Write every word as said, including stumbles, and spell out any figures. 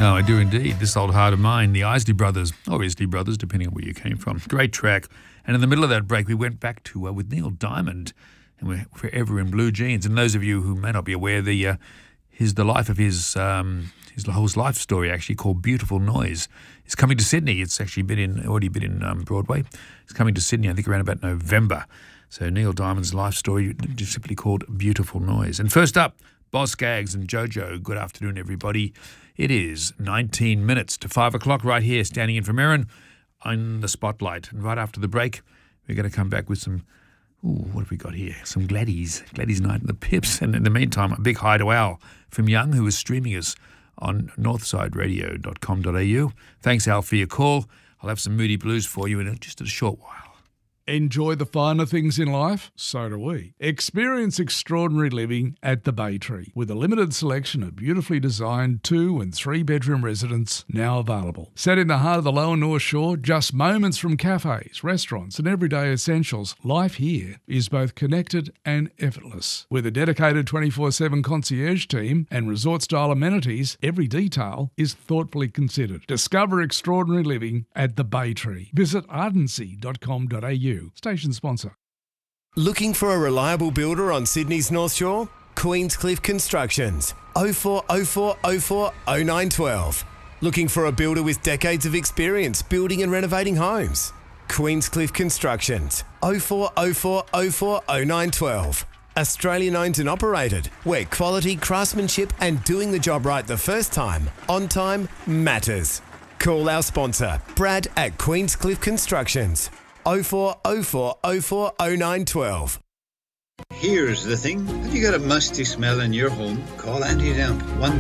No, I do indeed. This old heart of mine, the Isley Brothers, or Isley Brothers, depending on where you came from. Great track. And in the middle of that break, we went back to uh, with Neil Diamond, and we're forever in blue jeans. And those of you who may not be aware, the uh, his the life of his um, his whole life story actually called Beautiful Noise is coming to Sydney. It's actually been in already been in um, Broadway. It's coming to Sydney, I think, around about November. So Neil Diamond's life story just simply called Beautiful Noise. And first up, Boz Scaggs and Jojo. Good afternoon, everybody. It is nineteen minutes to five o'clock right here, standing in for Merrin on the Spotlight. And right after the break, we're going to come back with some, ooh, what have we got here? Some Gladdies, Gladdies Night and the Pips. And in the meantime, a big hi to Al from Young, who is streaming us on northside radio dot com dot a u. Thanks, Al, for your call. I'll have some Moody Blues for you in just a short while. Enjoy the finer things in life? So do we. Experience extraordinary living at the Bay Tree with a limited selection of beautifully designed two and three bedroom residences now available. Set in the heart of the Lower North Shore, just moments from cafes, restaurants and everyday essentials, life here is both connected and effortless. With a dedicated twenty-four seven concierge team and resort-style amenities, every detail is thoughtfully considered. Discover extraordinary living at the Bay Tree. Visit ardency dot com dot a u. Station sponsor. Looking for a reliable builder on Sydney's North Shore? Queenscliff Constructions. oh four oh four oh four oh nine one two. Looking for a builder with decades of experience building and renovating homes? Queenscliff Constructions. oh four oh four oh four oh nine one two. Australian owned and operated, where quality, craftsmanship and doing the job right the first time, on time, matters. Call our sponsor, Brad at Queenscliff Constructions. oh four oh four oh four oh nine one two. Here's the thing. Have you got a musty smell in your home? Call Anti-Damp. One